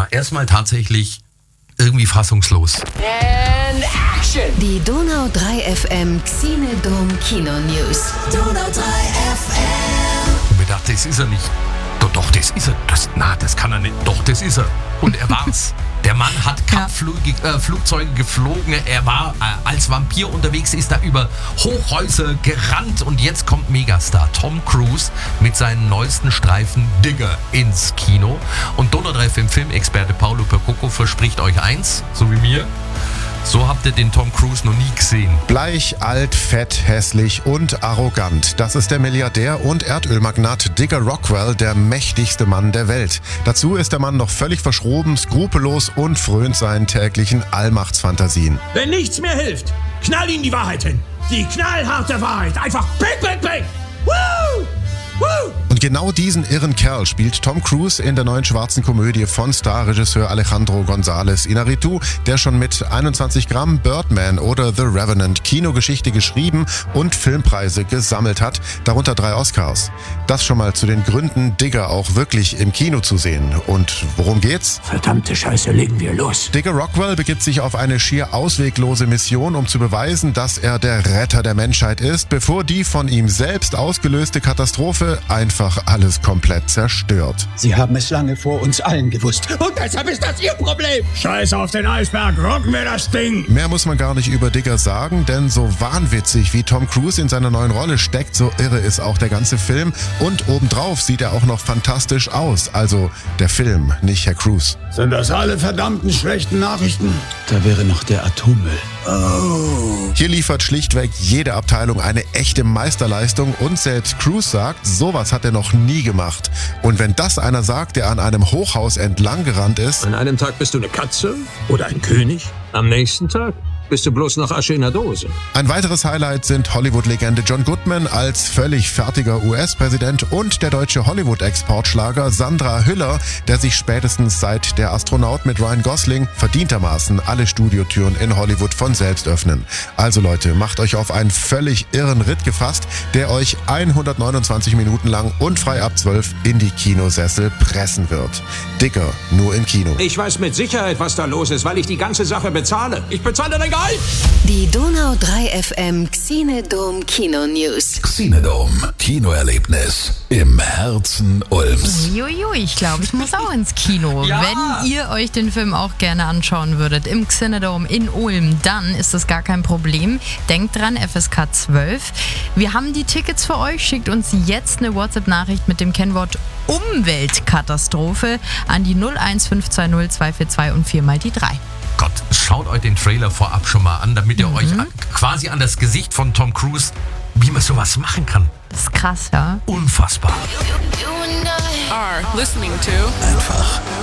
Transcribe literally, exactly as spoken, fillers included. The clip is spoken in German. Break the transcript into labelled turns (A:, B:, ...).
A: war erstmal tatsächlich irgendwie fassungslos.
B: And action!
C: Die Donau drei F M Xenodome Kino News. Donau drei F M.
A: Und mir dachte, das ist er nicht. Doch, doch, das ist er. Das, na, das kann er nicht. Doch, das ist er. Und er war's. Der Mann hat Kampfflüge, äh, Flugzeuge geflogen. Er war äh, als Vampir unterwegs, ist da über Hochhäuser gerannt. Und jetzt kommt Megastar Tom Cruise mit seinen neuesten Streifen Digger ins Kino. Und Donau drei F M Filmexperte Paolo Percoco verspricht euch eins, so wie mir. So habt ihr den Tom Cruise noch nie gesehen.
D: Bleich, alt, fett, hässlich und arrogant. Das ist der Milliardär und Erdölmagnat Digger Rockwell, der mächtigste Mann der Welt. Dazu ist der Mann noch völlig verschroben, skrupellos und frönt seinen täglichen Allmachtsfantasien.
E: Wenn nichts mehr hilft, knall ihm die Wahrheit hin. Die knallharte Wahrheit. Einfach bang, bang, bang. Woo! Woo!
D: Und genau diesen irren Kerl spielt Tom Cruise in der neuen schwarzen Komödie von Starregisseur Alejandro González Iñárritu, der schon mit einundzwanzig Gramm Birdman oder The Revenant Kinogeschichte geschrieben und Filmpreise gesammelt hat, darunter drei Oscars. Das schon mal zu den Gründen, Digger auch wirklich im Kino zu sehen. Und worum geht's?
E: Verdammte Scheiße, legen wir los.
D: Digger Rockwell begibt sich auf eine schier ausweglose Mission, um zu beweisen, dass er der Retter der Menschheit ist, bevor die von ihm selbst ausgelöste Katastrophe einfach alles komplett zerstört.
F: Sie haben es lange vor uns allen gewusst. Und deshalb ist das Ihr Problem.
E: Scheiß auf den Eisberg, rocken wir das Ding.
D: Mehr muss man gar nicht über Digger sagen, denn so wahnwitzig wie Tom Cruise in seiner neuen Rolle steckt, so irre ist auch der ganze Film. Und obendrauf sieht er auch noch fantastisch aus. Also der Film, nicht Herr Cruise.
E: Sind das alle verdammten schlechten Nachrichten?
F: Da wäre noch der Atommüll.
E: Oh.
D: Hier liefert schlichtweg jede Abteilung eine echte Meisterleistung und selbst Cruise sagt, sowas hat er noch nie gemacht. Und wenn das einer sagt, der an einem Hochhaus entlang gerannt ist...
G: An einem Tag bist du eine Katze oder ein König, am nächsten Tag bist du bloß noch Asche in der Dose.
D: Ein weiteres Highlight sind Hollywood-Legende John Goodman als völlig fertiger U S-Präsident und der deutsche Hollywood-Exportschlager Sandra Hüller, der sich spätestens seit Der Astronaut mit Ryan Gosling verdientermaßen alle Studiotüren in Hollywood von selbst öffnen. Also Leute, macht euch auf einen völlig irren Ritt gefasst, der euch hundertneunundzwanzig Minuten lang und frei ab zwölf in die Kinosessel pressen wird. Digger, nur im Kino.
G: Ich weiß mit Sicherheit, was da los ist, weil ich die ganze Sache bezahle. Ich bezahle dein Gehalt.
C: Die Donau drei F M Xenodome Kino News.
H: Xenodome Kinoerlebnis im Herzen Ulms.
I: Uiuiui, ich glaube, ich muss auch ins Kino.
A: Ja.
I: Wenn ihr euch den Film auch gerne anschauen würdet im Xenodome in Ulm, dann ist das gar kein Problem. Denkt dran, F S K zwölf. Wir haben die Tickets für euch. Schickt uns jetzt eine WhatsApp-Nachricht mit dem Kennwort Umweltkatastrophe an die null eins fünf zwei null zwei vier zwei und viermal die drei.
A: Gott, schaut euch den Trailer vorab schon mal an, damit ihr
I: Mhm.
A: euch an, quasi an das Gesicht von Tom Cruise, wie man sowas machen kann.
I: Das ist krass, ja.
A: Unfassbar.
B: Are listening to
H: Einfach